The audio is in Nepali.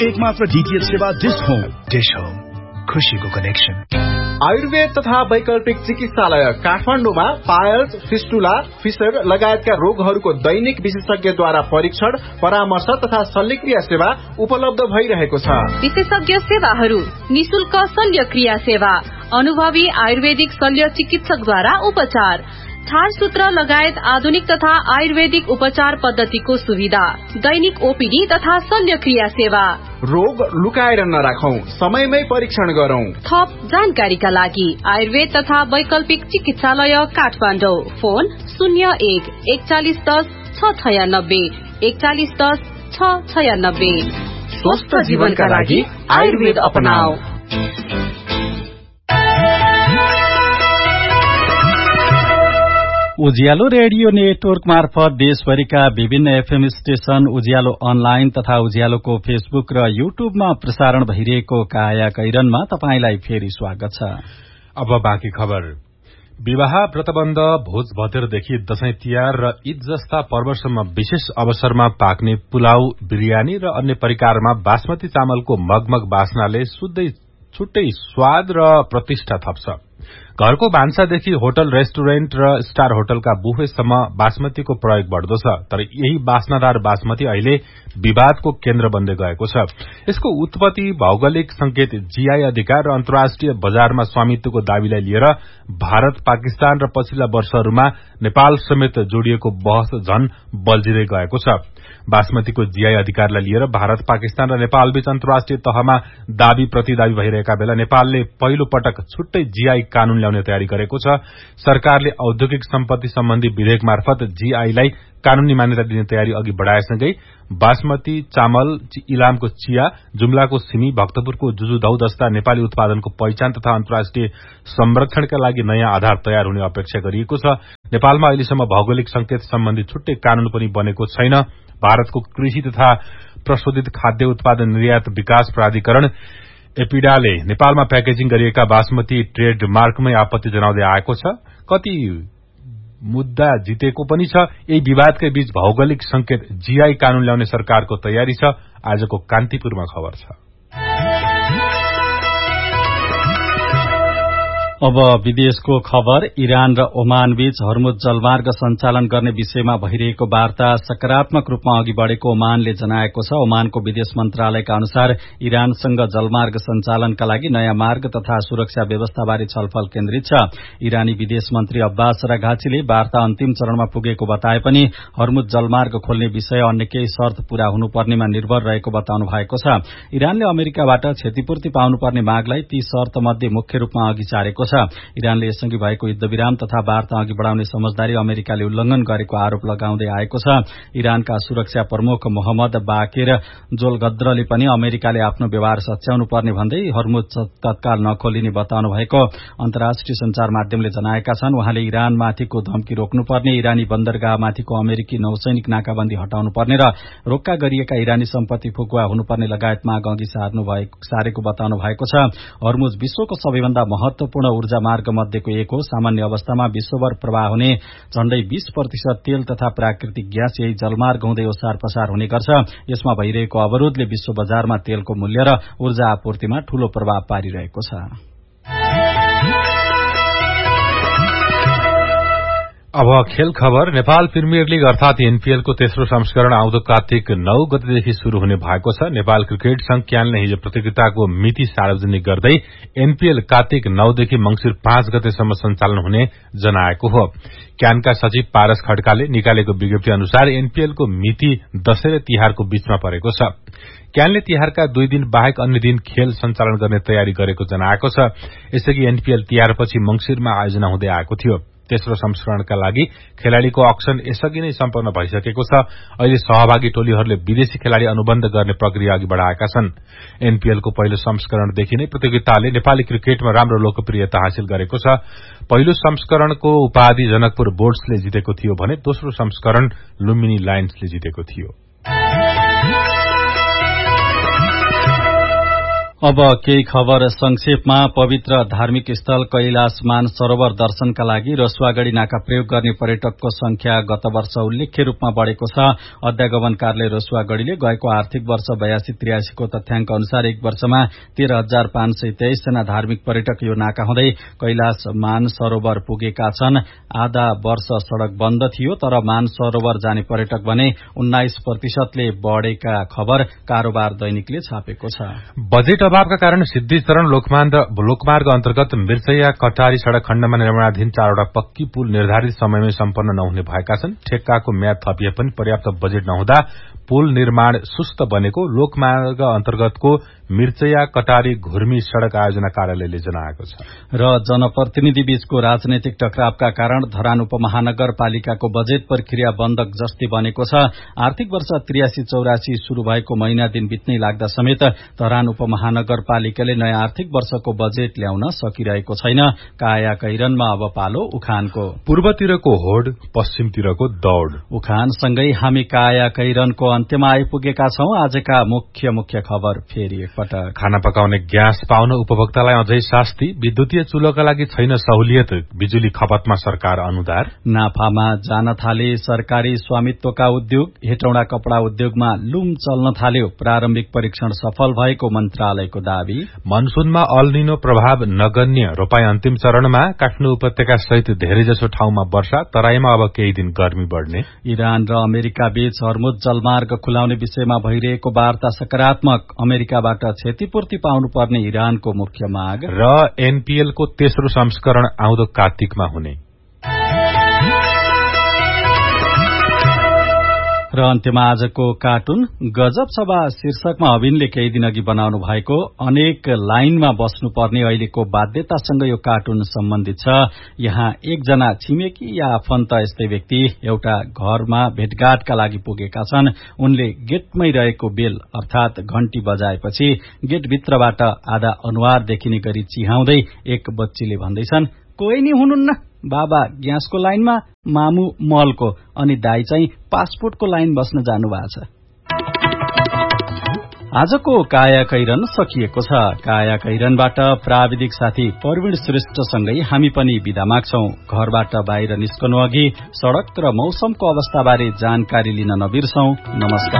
एकमात्र डीटीएच सेवा डिश होम खुशीको कनेक्सन। आयुर्वेद तथा वैकल्पिक चिकित्सालय काठमाडौँमा पायल्स, फिस्टुला, फिसर लगायतका रोगहरूको दैनिक विशेषज्ञद्वारा परीक्षण, परामर्श तथा शल्यक्रिया सेवा उपलब्ध भइरहेको छ। विशेषज्ञ सेवाहरू: निशुल्क शल्यक्रिया सेवा, अनुभवी आयुर्वेदिक शल्य चिकित्सकद्वारा उपचार, छारसूत्र लगायत आधुनिक तथा आयुर्वेदिक उपचार पद्धतिको सुविधा, दैनिक ओपीडी तथा शल्यक्रिया सेवा। रोग लुकाएर नराखौं, समयमै परीक्षण गरौं। थप जानकारीका लागि आयुर्वेद तथा वैकल्पिक चिकित्सालय काठमाडौँ, फोन 01 4110 696 4110 696। स्वस्थ जीवनका लागि आयुर्वेद अपनाऊ। उज्यालो रेडियो नेटवर्क मार्फत देशभरिका विभिन्न एफएम स्टेशन, उज्यालो अनलाइन तथा उज्यालोको फेसबुक र युट्युबमा प्रसारण भइरहेको काया कैरनमा तपाईंलाई फेरि स्वागत छ। अब बाँकी खबर। विवाह, व्रतबन्ध, भोज भतेरदेखि दशैं तिहार र ईद जस्ता पर्वसम्म विशेष अवसरमा पाक्ने पुलाउ, बिरयानी र अन्य परिकारमा बासमती चामलको मगमग बास्नाले छुट्टै स्वाद र प्रतिष्ठा थप्छ। घरको भान्सादेखि होटल, रेस्टुरेन्ट र स्टार होटलका बुफेसम्म बासमतीको प्रयोग बढ्दो छ। तर यही बास्नादार बासमती अहिले विवादको केन्द्र बन्दै गएको छ। यसको उत्पत्ति, भौगोलिक संकेत, जीआई अधिकार र अन्तर्राष्ट्रिय बजारमा स्वामित्वको दावीलाई लिएर भारत, पाकिस्तान र पछिल्ला वर्षहरूमा नेपाल समेत जोडिएको बहस झन बल्झिँदै गएको छ। बासमतीको जीआई अधिकारलाई लिएर भारत, पाकिस्तान र नेपालबीच अन्तर्राष्ट्रिय तहमा दावी प्रतिदावी भइरहेका बेला नेपालले पहिलो पटक छुट्टै जीआई कानून ल्याउने तयारी गरेको छ। सरकारले औद्योगिक सम्पत्ति सम्बन्धी विधेयक मार्फत जीआईलाई कानूनी मान्यता दिने तयारी अघि बढ़ाएसँगै बासमती चामल, इलामको चिया, जुम्लाको सिमी, भक्तपुरको जुजुधौ जस्ता नेपाली उत्पादनको पहिचान तथा अन्तर्राष्ट्रिय संरक्षणका लागि नयाँ आधार तयार हुने अपेक्षा गरिएको छ। नेपालमा अहिलेसम्म भौगोलिक संकेत सम्बन्धी छुट्टै कानून पनि बनेको छैन। भारतको कृषि तथा प्रशोधित खाद्य उत्पादन निर्यात विकास प्राधिकरण एपिडाले नेपालमा प्याकेजिङ गरिएका बासमती ट्रेडमार्कमै आपत्ति जनाउँदै आएको छ। कति मुद्दा जितेको पनि छ। यही विवादकै बीच भौगोलिक संकेत जीआई कानून ल्याउने सरकारको तयारी छ। आजको कान्तिपुरमा खबर छ। अब विदेशको खबर। इरान र ओमान बीच हर्मुज जलमार्ग सञ्चालन गर्ने विषयमा भइरहेको वार्ता सकारात्मक रूपमा अघि बढ़ेको ओमानले जनाएको छ। ओमानको विदेश मन्त्रालयका अनुसार इरानसँग जलमार्ग सञ्चालनका लागि नयाँ मार्ग तथा सुरक्षा व्यवस्थाबारे छलफल केन्द्रित छ। इरानी विदेश मन्त्री अब्बास राघाचीले वार्ता अन्तिम चरणमा पुगेको बताए पनि हर्मुज जलमार्ग खोल्ने विषय अन्य केही शर्त पूरा हुनुपर्नेमा निर्भर रहेको बताउनु भएको छ। इरानले अमेरिकाबाट क्षतिपूर्ति पाउनुपर्ने मागलाई ती शर्त मध्ये मुख्य रूपमा अघि सारेको छ। इरानले यसअघि भएको युद्धविराम तथा वार्ता अघि बढ़ाउने समझदारी अमेरिकाले उल्लंघन गरेको आरोप लगाउँदै आएको छ। इरानका सुरक्षा प्रमुख मोहम्मद बाकिर जोलगद्रले पनि अमेरिकाले आफ्नो व्यवहार सच्याउनु पर्ने भन्दै हर्मुज तत्काल नखोलिने बताउनु भएको अन्तर्राष्ट्रिय संचार माध्यमले जनाएका छन्। उहाँले इरानमाथिको धम्की रोक्नुपर्ने, इरानी बन्दरगाहमाथिको अमेरिकी नौसैनिक नाकाबन्दी हटाउनु पर्ने र रोक्का गरिएका इरानी सम्पत्ति फुकुवा हुनुपर्ने लगायत माग अघि सारेको बताउनु भएको छ। हर्मुज विश्वको सबैभन्दा महत्वपूर्ण ऊर्जा मार्ग मध्येको एक हो। सामान्य अवस्थामा विश्वभर प्रवाह हुने झण्डै 20% तेल तथा प्राकृतिक ग्यास यही जलमार्ग हुँदै ओसार पसार हुने गर्छ। यसमा भइरहेको अवरोधले विश्व बजारमा तेलको मूल्य र ऊर्जा आपूर्तिमा ठूलो प्रभाव पारिरहेको छ। अब खेल खबर। नेपाल प्रिमियर लीग अर्थात एनपीएलको तेस्रो संस्करण आउँदो कार्तिक 9 गतेदेखि शुरू हुने भएको छ। नेपाल क्रिकेट संघ क्यानले हिजो प्रतियोगिताको मिति सार्वजनिक गर्दै एनपीएल कार्तिक 9 देखि मंसिर 5 गतेसम्म सञ्चालन हुने जनाएको हो। क्यानका सचिव पारस खड्काले निकालेको विज्ञप्ति अनुसार एनपीएलको मिति दशैं र तिहारको बीचमा परेको छ। क्यानले तिहारका 2 दिन बाहेक अन्य दिन खेल सञ्चालन गर्ने तयारी गरेको जनाएको छ। यसअघि एनपीएल तिहारपछि मंसिरमा आयोजना हुँदै आएको थियो। तेस्रो संस्करणका लागि खेलाड़ीको अक्सन यसअघि नै सम्पन्न भइसकेको छ। अहिले सहभागी टोलीहरूले विदेशी खेलाड़ी अनुबन्ध गर्ने प्रक्रिया अघि बढ़ाएका छन्। एनपीएलको पहिलो संस्करणदेखि नै प्रतियोगिताले नेपाली क्रिकेटमा राम्रो लोकप्रियता हासिल गरेको छ। पहिलो संस्करणको उपाधि जनकपुर बोर्ड्सले जितेको थियो भने दोस्रो संस्करण लुम्बिनी लायन्सले जितेको थियो। अब केही खबर संक्षेपमा। पवित्र धार्मिक स्थल कैलाश मानसरोवर दर्शनका लागि रसुवागढ़ी नाका प्रयोग गर्ने पर्यटकको संख्या गत वर्ष उल्लेख्य रूपमा बढ़ेको छ। अध्यागमन कार्यालय रसुवागढ़ीले गएको आर्थिक वर्ष 82-83 को तथ्याङ्क अनुसार एक वर्षमा 13,523 जना धार्मिक पर्यटक यो नाका हुँदै कैलाश मानसरोवर पुगेका छन्। आधा वर्ष सड़क बन्द थियो, तर मानसरोवर जाने पर्यटक भने 19% बढ़ेका खबर कारोबार दैनिकले छापेको छ। बजेट अभावका कारण सिद्धिचरण लोकमार्ग अन्तर्गत मिर्चैया कटारी सड़क खण्डमा निर्माणाधीन 4वटा पक्की पुल निर्धारित समयमै सम्पन्न नहुने भएका छन्। ठेक्काको म्याद थपिए पनि पर्याप्त बजेट नहुँदा पुल निर्माण सुस्त बनेको लोकमार्ग अन्तर्गतको मिर्चैया कटारी घुर्मी सड़क आयोजना कार्यालयले जनाएको छ। र जनप्रतिनिधि बीचको राजनैतिक टकरावका कारण धरान उपमहानगरपालिकाको बजेट प्रक्रिया बन्धक जस्ती बनेको छ। आर्थिक वर्ष 83-84 शुरू भएको महिना दिन बित्नै लाग्दा समेत धरान उपमहानगरपालिकाले नयाँ आर्थिक वर्षको बजेट ल्याउन सकिरहेको छैन। काया कैरनमा अब पालो उखानको। पूर्वतिरको होड, पश्चिमतिरको दौड़। उखानसँगै हामी काया कैरनको अन्त्यमा आइपुगेका छौं। आजका मुख्य खबर फेरि एकपटक। खाना पकाउने ग्यास पाउन उपभोक्तालाई अझै शास्ति। विद्युतीय चुलोका लागि छैन सहुलियत। बिजुली खपतमा सरकार अनुदार। नाफामा जान थाले सरकारी स्वामित्वका उद्योग। हेटौँडा कपड़ा उद्योगमा लुम चल्न थाल्यो। प्रारम्भिक परीक्षण सफल भएको मन्त्रालयको दावी। मनसूनमा अल-निनो प्रभाव नगण्य। रोपाई अन्तिम चरणमा। काठमाडौँ उपत्यका सहित धेरैजसो ठाउँमा वर्षा। तराईमा अब केही दिन गर्मी बढ्ने। इरान र अमेरिका बीच हर्मुज जलमार्ग खुलाउने विषयमा भइरहेको वार्ता सकारात्मक। अमेरिकाबाट क्षतिपूर्ति पाउनुपर्ने इरानको मुख्य माग। र एनपीएलको तेस्रो संस्करण आउँदो कार्तिकमा हुने। र अन्त्यमा आजको कार्टुन गजब सभा शीर्षकमा अभिनले केही दिन अघि बनाउनु भएको अनेक लाइनमा बस्नुपर्ने अहिलेको बाध्यतासँग यो कार्टुन सम्बन्धित छ। यहाँ एकजना छिमेकी या आफन्त यस्तै व्यक्ति एउटा घरमा भेटघाटका लागि पुगेका छन्। उनले गेटमै रहेको बेल अर्थात घण्टी बजाएपछि गेटभित्रबाट आधा अनुहार देखिने गरी चिहाउँदै एक बच्चीले भन्दैछन्, कोही नि हुनुहुन्न, बाबा ग्यासको लाइनमा, मामु मलको, अनि दाई चाहिँ पासपोर्टको लाइन बस्न जानु भएको छ। आजको काया कैरन सकिएको छ। काया कैरनबाट प्राविधिक साथी प्रवीण श्रेष्ठसँगै हामी पनि बिदा माग्छौं। घरबाट बाहिर निस्कनु अघि सड़क र मौसमको अवस्थाबारे जानकारी लिन नबिर्सौं। नमस्कार।